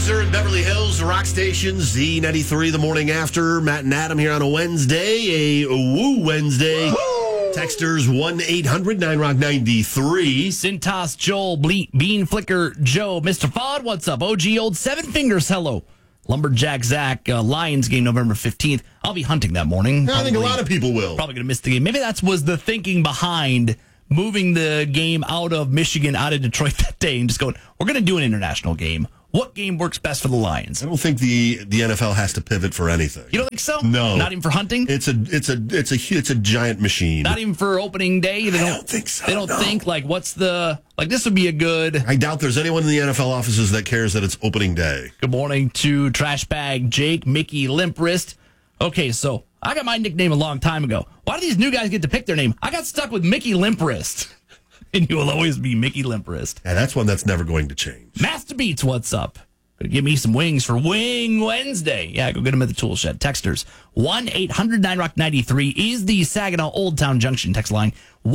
Boozer in Beverly Hills, the rock station, Z93, the morning after. Matt and Adam here on a Wednesday, a Woo Wednesday. Woo! Texters 1-800-9ROCK-93. Cintas, Joel, Bean Flicker, Joe, Mr. Fod, what's up? OG Old Seven Fingers, hello. Lumberjack Zach, Lions game November 15th. I'll be hunting that morning. I think a lot of people will. Probably going to miss the game. Maybe that was the thinking behind moving the game out of Michigan, out of Detroit that day, and just going, we're going to do an international game. What game works best for the Lions? I don't think the NFL has to pivot for anything. You don't think so? No. Not even for hunting? It's a giant machine. Not even for opening day? I don't think so. They don't think, like, this would be a good... I doubt there's anyone in the NFL offices that cares that it's opening day. Good morning to Trash Bag Jake, Mickey Limprist. Okay, so I got my nickname a long time ago. Why do these new guys get to pick their name? I got stuck with Mickey Limprist. And you will always be Mickey Limprist. Yeah, that's one that's never going to change. Master Beats, what's up? Gonna give me some wings for Wing Wednesday. Yeah, go get them at the tool shed. Texters 1-800-9ROCK-93 is the Saginaw Old Town Junction text line.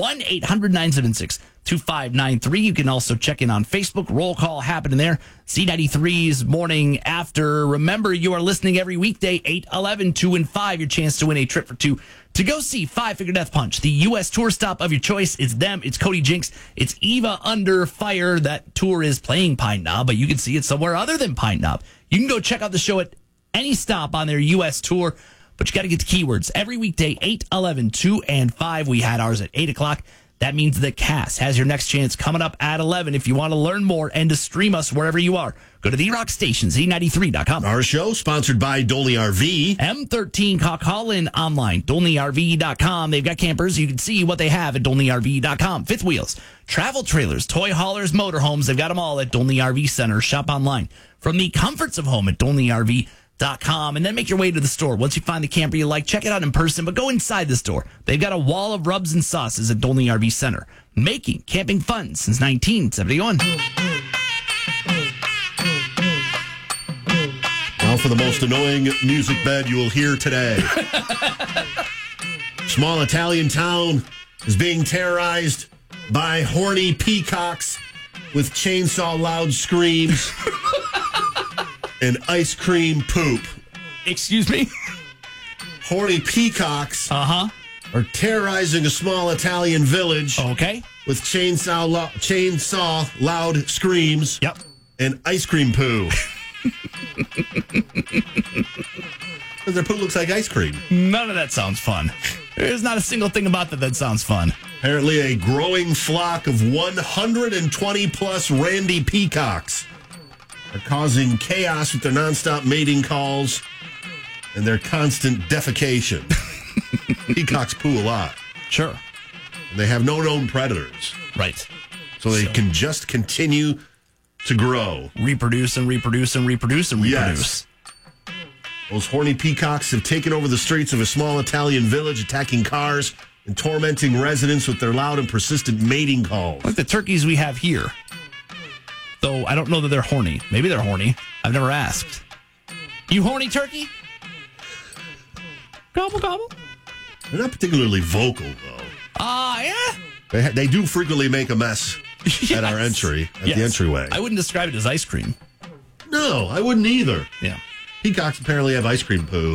1-800-976-2593. You can also check in on Facebook. Roll call happening there. C93's morning after. Remember, you are listening every weekday, 8, 11, 2, and 5. Your chance to win a trip for two to go see Five Finger Death Punch. The U.S. tour stop of your choice. It's them. It's Cody Jinks. It's Eva Under Fire. That tour is playing Pine Knob, but you can see it somewhere other than Pine Knob. You can go check out the show at any stop on their U.S. tour, but you got to get the keywords. Every weekday, 8, 11, 2, and 5. We had ours at 8 o'clock. That means that Cass has your next chance coming up at 11. If you want to learn more and to stream us wherever you are, go to the Rock Station, Z93.com. Our show sponsored by Dolney RV. M13 call in online, DolneyRV.com. They've got campers. You can see what they have at DolneyRV.com. Fifth wheels, travel trailers, toy haulers, motorhomes. They've got them all at Dolney RV Center. Shop online from the comforts of home at DolneyRV.com. And then make your way to the store. Once you find the camper you like, check it out in person, but go inside the store. They've got a wall of rubs and sauces at Dolney RV Center, making camping fun since 1971. Now for the most annoying music bed you will hear today. Small Italian town is being terrorized by horny peacocks with chainsaw loud screams and ice cream poop. Excuse me? Horny peacocks are terrorizing a small Italian village. Okay. With chainsaw loud screams. Yep. And ice cream poo. Because their poo looks like ice cream. None of that sounds fun. There's not a single thing about that sounds fun. Apparently a growing flock of 120 plus randy peacocks are causing chaos with their nonstop mating calls and their constant defecation. Peacocks poo a lot. Sure. And they have no known predators. Right. So they can just continue to grow. Reproduce and reproduce and reproduce and reproduce. Yes. Those horny peacocks have taken over the streets of a small Italian village, attacking cars and tormenting residents with their loud and persistent mating calls. Like the turkeys we have here. Though I don't know that they're horny. Maybe they're horny. I've never asked. You horny turkey? Gobble, gobble. They're not particularly vocal, though. Yeah? They do frequently make a mess at our entry, at the entryway. I wouldn't describe it as ice cream. No, I wouldn't either. Yeah. Peacocks apparently have ice cream poo.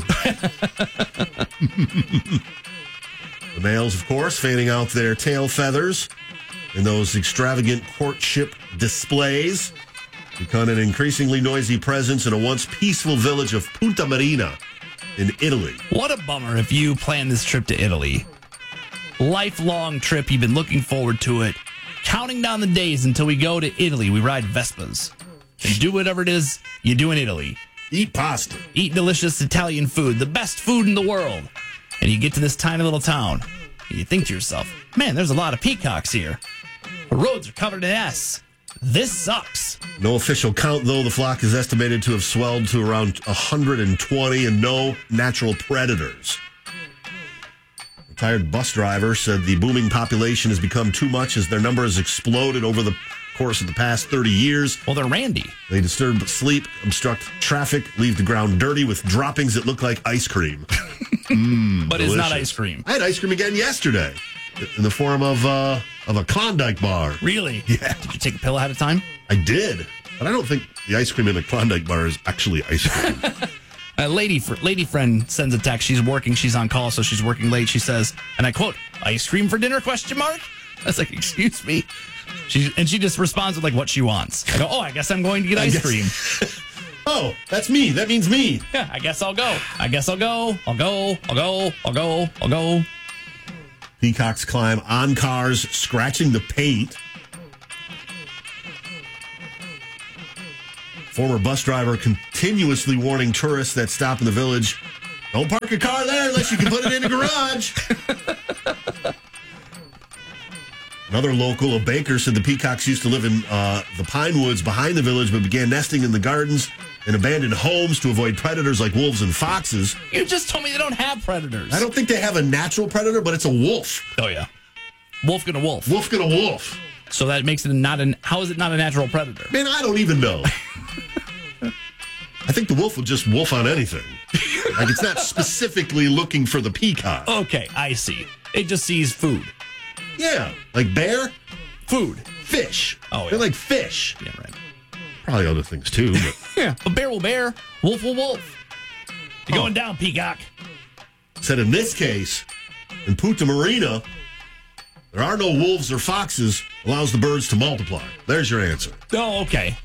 The males, of course, fanning out their tail feathers in those extravagant courtship displays, become an increasingly noisy presence in a once peaceful village of Punta Marina in Italy. What a bummer if you plan this trip to Italy. Lifelong trip, you've been looking forward to it. Counting down the days until we go to Italy. We ride Vespas and do whatever it is you do in Italy. Eat pasta. Eat delicious Italian food, the best food in the world. And you get to this tiny little town, and you think to yourself, man, there's a lot of peacocks here. The roads are covered in S. This sucks. No official count, though. The flock is estimated to have swelled to around 120 and no natural predators. A retired bus driver said the booming population has become too much as their number has exploded over the course of the past 30 years. Well, they're randy. They disturb sleep, obstruct traffic, leave the ground dirty with droppings that look like ice cream. But delicious. It's not ice cream. I had ice cream again yesterday in the form of a Klondike bar. Really? Yeah. Did you take a pill ahead of time? I did. But I don't think the ice cream in the Klondike bar is actually ice cream. A lady friend sends a text. She's working. She's on call, so she's working late. She says, and I quote, "Ice cream for dinner?" ? I was like, "Excuse me." She just responds with like what she wants. I go, "Oh, I guess I'm going to get ice cream." Oh, that's me. That means me. Yeah, I guess I'll go. I'll go. Peacocks climb on cars, scratching the paint. Former bus driver continuously warning tourists that stop in the village, don't park your car there unless you can put it in a garage. Another local, a baker, said the peacocks used to live in the pine woods behind the village, but began nesting in the gardens and abandoned homes to avoid predators like wolves and foxes. You just told me they don't have predators. I don't think they have a natural predator, but it's a wolf. Oh, yeah. Wolf gonna wolf. Wolf gonna wolf. So that makes it how is it not a natural predator? Man, I don't even know. I think the wolf will just wolf on anything. Like, it's not specifically looking for the peacock. Okay, I see. It just sees food. Yeah, like bear, food, fish. Oh, yeah. They like fish. Yeah, right. Probably other things too. But. Yeah, a bear will bear, wolf will wolf. You're going down, peacock. Said in this case, in Punta Marina, there are no wolves or foxes. Allows the birds to multiply. There's your answer. Oh, okay.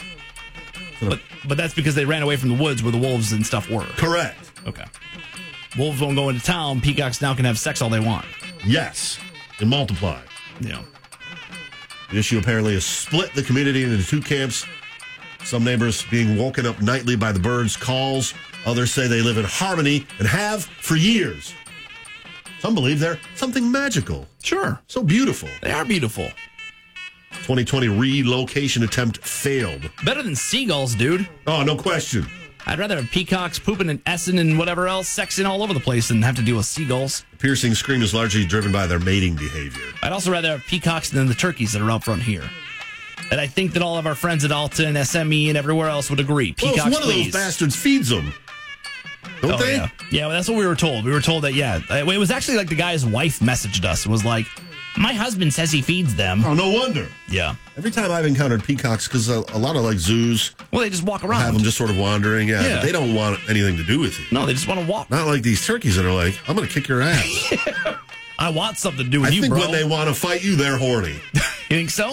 But that's because they ran away from the woods where the wolves and stuff were. Correct. Okay. Wolves won't go into town. Peacocks now can have sex all they want. Yes, and multiply. Yeah. The issue apparently has split the community into two camps. Some neighbors being woken up nightly by the birds' calls. Others say they live in harmony and have for years. Some believe they're something magical. Sure. So beautiful. They are beautiful. 2020 relocation attempt failed. Better than seagulls, dude. Oh, no question. I'd rather have peacocks pooping and essing and whatever else, sexing all over the place than have to deal with seagulls. The piercing scream is largely driven by their mating behavior. I'd also rather have peacocks than the turkeys that are out front here. And I think that all of our friends at Alta and SME and everywhere else would agree. Peacocks, one of those please. Bastards feeds them. Don't they? Yeah. Yeah, well, that's what we were told. We were told that, yeah. It was actually like the guy's wife messaged us. It was like, my husband says he feeds them. Oh, no wonder. Yeah. Every time I've encountered peacocks, because a lot of like zoos, well, they just walk around. Have them just sort of wandering. Yeah. But they don't want anything to do with you. No, they just want to walk. Not like these turkeys that are like, I'm going to kick your ass. I want something to do with you, bro. I think when they want to fight you, they're horny. You think so?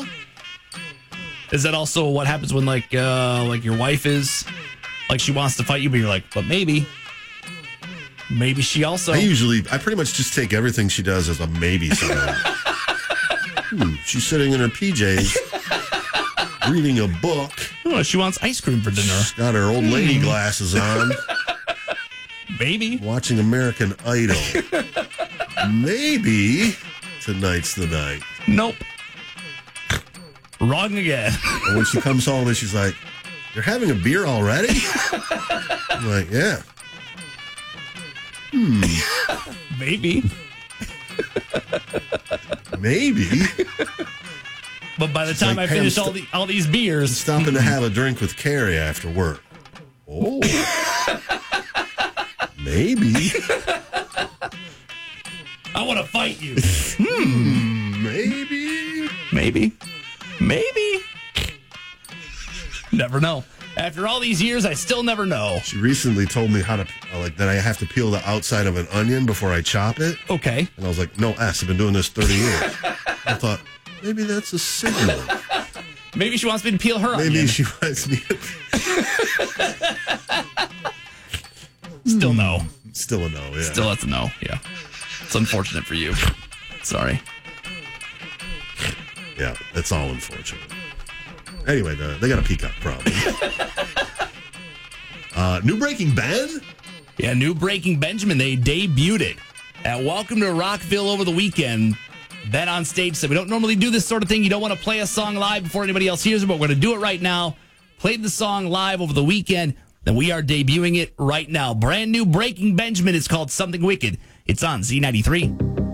Is that also what happens when like your wife is like she wants to fight you, but you're like, but maybe she also. I pretty much just take everything she does as a maybe sign. She's sitting in her PJs, reading a book. Oh, she wants ice cream for dinner. She's got her old lady glasses on. Maybe watching American Idol. Maybe tonight's the night. Nope. Wrong again. And when she comes home and she's like, "You're having a beer already?" I'm like, "Yeah." Maybe. Maybe. But by the time I finish all these beers, stopping to have a drink with Carrie after work. Oh. Maybe. I want to fight you. Maybe. Never know. After all these years, I still never know. She recently told me how to, that I have to peel the outside of an onion before I chop it. Okay. And I was like, no S, I've been doing this 30 years. I thought, maybe that's a signal. Maybe she wants me to peel her onion. Maybe she wants me to... Still no. Still a no, yeah. Still that's a no, yeah. It's unfortunate for you. Sorry. Yeah, it's all unfortunate. Anyway, they got a peacock problem. New Breaking Ben? Yeah, New Breaking Benjamin. They debuted it at Welcome to Rockville over the weekend. Ben on stage said, we don't normally do this sort of thing. You don't want to play a song live before anybody else hears it, but we're going to do it right now. Played the song live over the weekend, then we are debuting it right now. Brand new Breaking Benjamin. It's called Something Wicked. It's on Z93.